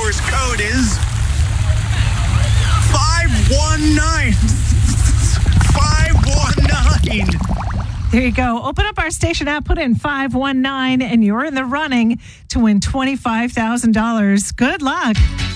Uber's code is 519. 519. There you go. Open up our station app, put in 519, and you're in the running to win $25,000. Good luck.